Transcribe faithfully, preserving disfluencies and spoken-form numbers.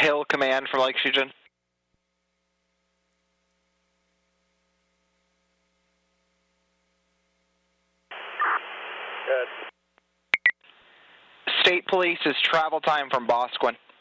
Hill Command from Lake Shujin. Good. State Police is travel time from Bosquen.